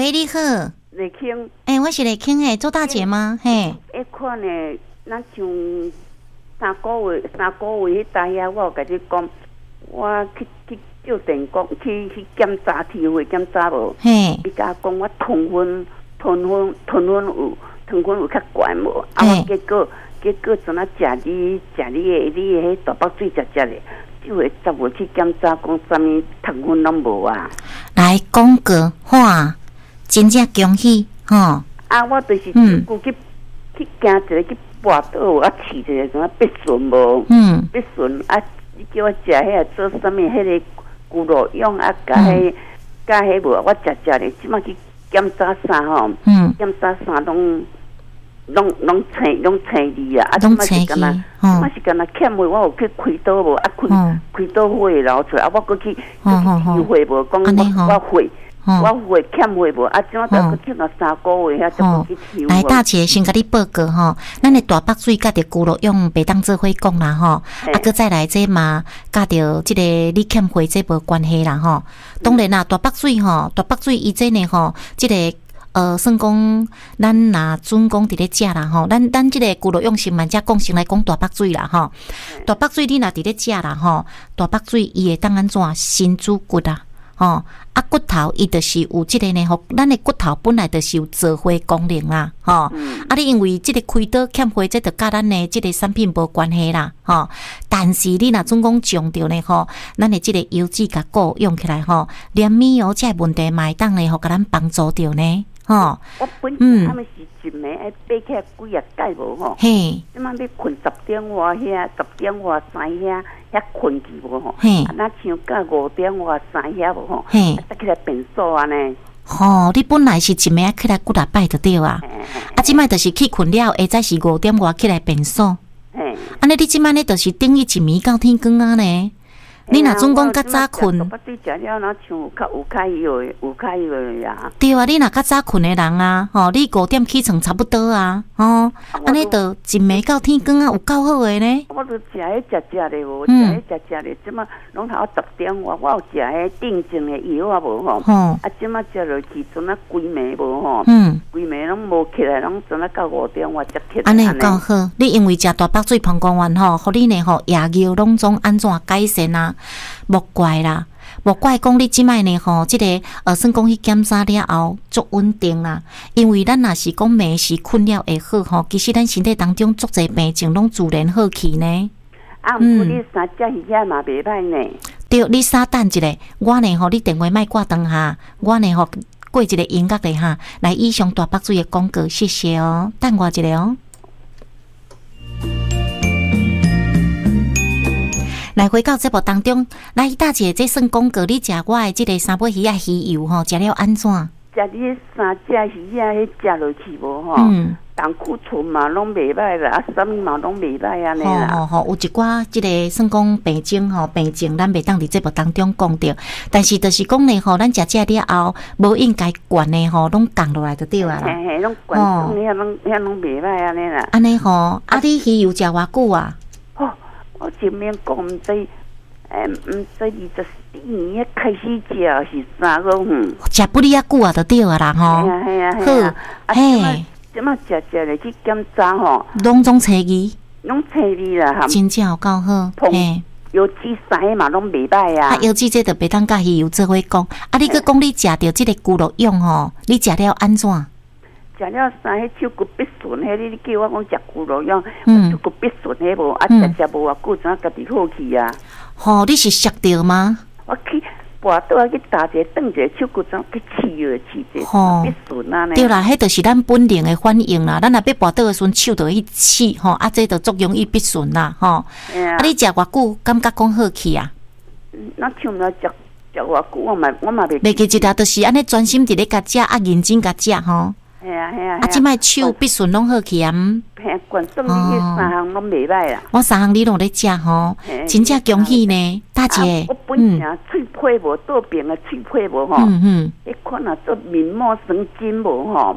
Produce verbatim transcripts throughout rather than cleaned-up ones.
喂，你好。 丽卿。 诶、欸，我是丽卿诶，做大姐吗？嘿。 迄款呢，咱像三个月、三个月迄搭遐，我有甲你讲，我去去叫电工去去检查体会检查无？ 嘿。 伊甲讲我糖分、糖分、糖分有糖分有较悬无？啊，我结果结果怎啊食你食你诶你诶迄大北水食食咧？就会十月去检查，讲啥物糖分拢无啊？ 来广告哇，真正恭喜吼！ 啊，我就是嗯，去去行一个去跋倒啊，饲一个什么必顺无？嗯，必顺啊，你叫我食迄个做啥物？迄个咕噜用啊，甲迄甲迄无，我食食咧，即马去检查啥吼？嗯，检查啥拢。拢拢青拢青字啊！啊，即马是干那？即马是干那欠货，我有去开刀无？啊，开开刀货流出来，啊，我过去去提货无？讲我我货，我货欠货无？啊，即马再去欠了三个月，遐再去提。 来，大姐先甲你报告吼，咱的大北水甲着咕噜用袂当做伙讲啦吼，啊，搁再来这嘛，甲着即个你欠货这无关系啦吼。当然啦，大北水吼，大北水伊这呢吼，即个。呃，算讲咱若准讲伫咧食啦吼，咱咱即个咕噜用心慢只讲先来讲大北水啦吼。大北水你若伫咧食啦吼，大北水伊会当安怎新主骨啊？吼啊骨头伊就是有即个呢，吼，咱的骨头本来就是有造血功能啦，吼、嗯。啊，你因为即个开刀欠血，这着甲咱的即个产品无关系啦，吼。但是你若总讲种着呢，吼，咱的即个油脂甲固用起来吼，连咪哦，即个问题嘛会当呢，互甲咱帮助着呢。吼， 我本身他们是一暝爱爬起来几啊盖无吼，嘿，即满要困十点外遐，十点外三遐遐困去无吼，嘿，啊，那像到五点外三遐无吼，嘿，啊，起来变数安尼。 吼，你本来是一暝起来几啊摆就对啊，啊，即摆就是去困了，下早是五点外起来变数，嘿，安尼你即摆呢，就是等于一暝到天光啊呢。你若总讲较早困， 我对食了，那像有较有开药，有开药呀。 对啊，你若较早困的人啊，吼，你五点起床差不多啊，吼，安尼就一暝到天光啊，有够好诶呢。 我都食迄食食的无，食迄食食的，即马拢头十点外，我有食迄定症的药啊无吼，啊，即马食落去，阵啊规暝无吼，嗯，规暝拢无起来，拢阵啊到五点外才起来。 安尼有够好，你因为食大北水膀胱丸吼，互你呢吼牙药拢总安怎改善啊？莫怪啦，莫怪讲你即摆呢吼，即、这个呃，算讲去检查了后足稳定啦。因为咱若是讲眠时困了会好吼，其实咱身体当中足侪病症拢自然好去呢。 啊，毋过你三只鱼仔嘛袂歹呢。 对，你稍等一下，我呢吼，你电话莫挂断下，我呢吼过一个音乐咧哈，来以上大北水的广告，谢谢哦，等我一下哦。来回到节目当中，来大姐，这算广告，你食我的这个三尾鱼啊鱼油吼，食了安怎？ 食你三只鱼啊，迄食落去无吼？嗯，胆固醇嘛拢袂歹啦，啊，啥物嘛拢袂歹安尼啦。 吼吼吼，有一寡即个算讲病症吼，病症咱袂当伫节目当中讲着，但是就是讲呢吼，咱食食了后，无应该悬的吼，拢降落来就对啊啦。 嘿嘿，拢悬，遐拢遐拢袂歹安尼啦。 安尼吼，啊，你鱼油食偌久啊？ 吼。我前面讲毋知，诶，毋知二十四年开始食是三个月， 食不哩啊久啊，就对啊啦吼。 系啊系啊系啊。嘿，即马食食咧去检查吼， 拢总初二， 拢初二啦哈。 真正有够好， 嘿，油脂三嘛拢袂歹啊。 啊，油脂这就袂当甲鱼油做伙讲。啊，你佮讲你食着即个咕噜用吼，你食了安怎？ 食了三迄手骨必顺，迄你叫我讲食咕噜样，手骨必顺迄无，啊食食无偌久，怎家己好去啊？ 吼，你是摔着吗？ 我去跋倒啊去打一个顿一个手骨，怎去试着试者，必顺啊呢？ 对啦，迄就是咱本能的反应啦。咱若要跋倒的时阵，手就去试吼，啊，这就作用伊必顺啦，吼。啊，你食偌久，感觉讲好去啊？ 那像了食食偌久，我嘛我嘛袂。 袂记一条，就是安尼专心伫咧甲食，啊，认真甲食吼。 系啊系啊， 啊！即摆手必顺拢好去啊！嗯， 嘿，管算你迄三项拢袂歹啦。 我三项你拢咧食吼，真正恭喜呢，大姐。 我本身喙皮无倒边的喙皮无吼，嗯嗯，迄款啊做面膜神经无吼，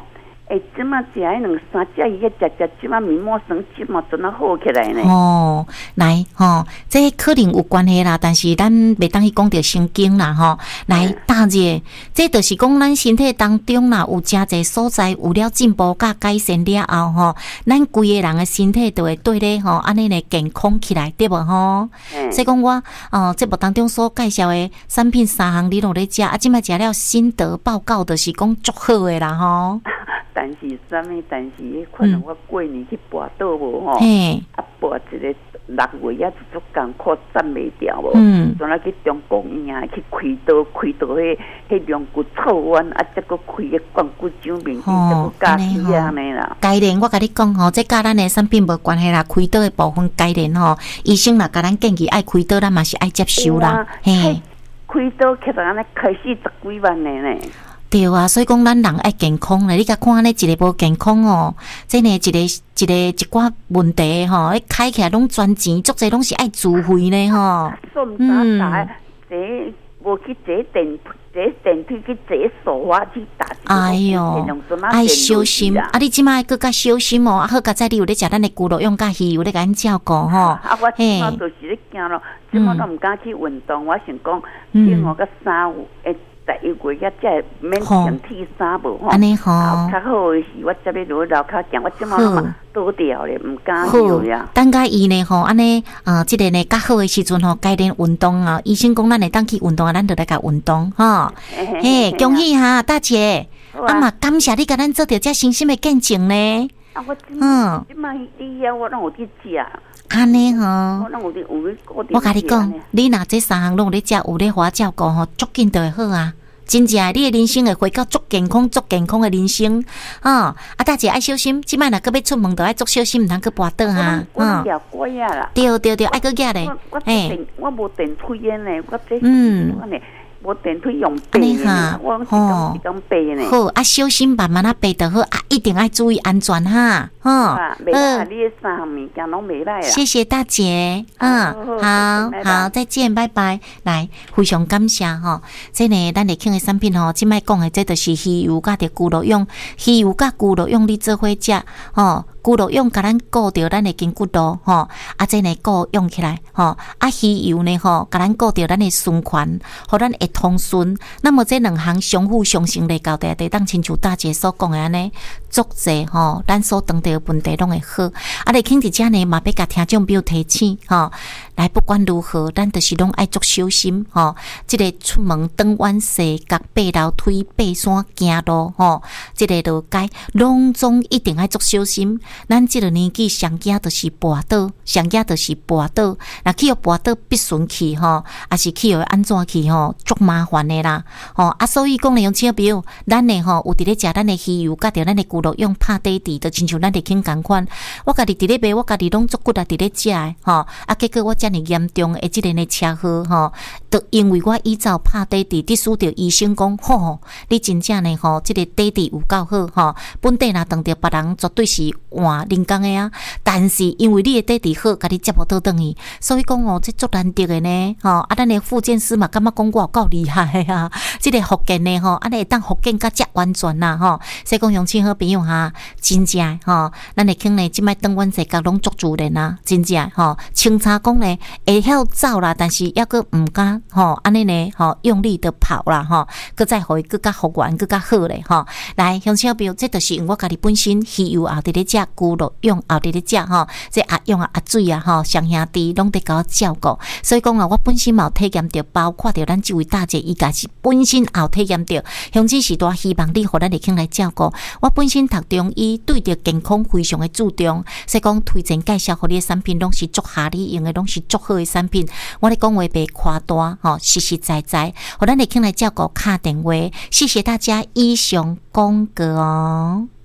哎，即马食迄两三只伊个食食，即马面膜霜即马真啊好起来呢。 哦，来吼，这可能有关系啦，但是咱袂当去讲着神经啦吼。来，大姐，这就是讲咱身体当中啦，有诚侪所在有了进步甲改善了后吼，咱规个人的身体就会对咧吼，安尼咧健康起来，对无吼？所以讲我哦，节目当中所介绍的产品三项，你拢咧食，啊，即摆食了心得报告，就是讲足好的啦吼。 但是啥物？但是可能我过年去跋倒无吼，啊跋一个六月也是足艰苦，站袂掉无。嗯，转来去中国医院去开刀，开刀迄迄两骨错弯，啊，再个开个冠骨上面，再个加起安尼啦。 改良我甲你讲吼，这甲咱的产品无关系啦，开刀的部分改良吼，医生若甲咱建议爱开刀，咱嘛是爱接受啦。嘿， 开刀其实安尼开始十几万的呢。 对啊，所以讲咱人爱健康咧，你甲看咧一个无健康哦，真诶一个一个一寡问题吼，迄开起来拢赚钱，足侪拢是爱自费咧吼。 嗯，坐无去坐电坐电梯去坐手滑去打。 哎哟，爱小心啊！你即摆更较小心哦，啊好佳哉你有咧食咱的骨肉用甲鱼有咧甲咱照顾吼。 啊，我即摆就是咧惊咯，即摆都毋敢去运动，我想讲听我个衫有诶。十一月也才免穿 T 衫无吼， 安尼吼， 较好诶是，我才要落楼骹行，我即马嘛倒掉咧，毋敢去呀。 等甲伊呢吼，安尼呃，即个呢较好诶时阵吼，该练运动啊。医生讲咱会当去运动啊，咱就来甲运动吼。嘿，恭喜哈大姐，啊嘛感谢你甲咱做着遮新鲜诶见证呢。 啊，我嗯，即马以后我拢有去食。 安尼吼， 我甲你讲，你若这三项拢有咧食，有咧花照顾吼，足紧就会好啊！真正，你诶人生会回到足健康、足健康诶人生哦。啊，大姐爱小心，即摆若搁要出门，就爱足小心，毋通去跋倒哈。 嗯， 对对对，爱搁举咧。 诶，我无电梯诶呢，我这嗯。无电梯用爬呢，我讲是讲爬呢。 好啊，小心慢慢啊爬就好啊，一定要注意安全哈。 哦，袂歹，你诶三项物件拢袂歹啊。 谢谢大姐，嗯，好好，再见，拜拜。来，非常感谢吼，这呢，咱嚟听诶产品吼，即摆讲诶，这就是鱼油甲着骨肉用，鱼油甲骨肉用你做伙食吼。骨肉用甲咱顾着咱的筋骨度吼，啊，这呢顾用起来吼，啊，鱼油呢吼，甲咱顾着咱的循环，互咱会通顺。那么这两项相辅相成嚟交代，得当亲像大姐所讲的安尼，足济吼，咱所当地问题拢会好。啊，嚟听一只呢，嘛要甲听众朋友提醒吼，来不管如何，咱就是拢爱足小心吼。这个出门转弯时，甲爬楼梯、爬山行路吼，这个路街拢总一定爱足小心。咱即个年纪上惊就是跋倒，上惊就是跋倒。若去互跋倒必顺去吼，还是去互安怎去吼，足麻烦的啦。吼啊，所以讲咧，用小朋友，咱呢吼有伫咧食咱的鱼油，甲着咱的骨肉用拍底底，就亲像咱的轻共款。我家己伫咧卖，我家己拢足骨啊伫咧食的吼。啊，结果我遮尔严重的即个呢车祸吼，就因为我依照拍底底，伫输着医生讲，吼，你真正呢吼，即个底底有够好吼，本地若当着别人绝对是换。人工的啊，但是因为你的底底好，甲你接不倒转去，所以讲哦，这足难得的呢，吼啊，咱的复健师嘛，感觉讲我有够厉害啊！这个复健呢，吼，安尼会当复健甲遮完全啦，吼，所以讲乡亲好朋友哈，真正吼，咱的坑呢，即摆转弯世界拢足自然啊，真正吼，清查讲呢会晓走啦，但是抑个毋敢吼，安尼呢，吼，用力的跑啦，吼，搁再互伊搁较复原，搁较好咧，吼，来乡亲好朋友，这就是因我家己本身鱼油后伫咧遮。骨肉用后伫咧食吼，这阿用啊阿水啊吼，双兄弟拢得甲我照顾，所以讲啊，我本身嘛有体验着，包括着咱这位大姐伊家是本身也有体验着，乡亲时代希望你互咱的兄来照顾。我本身读中医，对着健康非常的注重，所以讲推荐介绍互你的产品拢是足合理用的，拢是足好的产品。我咧讲话袂夸大吼，实实在在，互咱的兄来照顾，敲电话。谢谢大家以上讲过哦。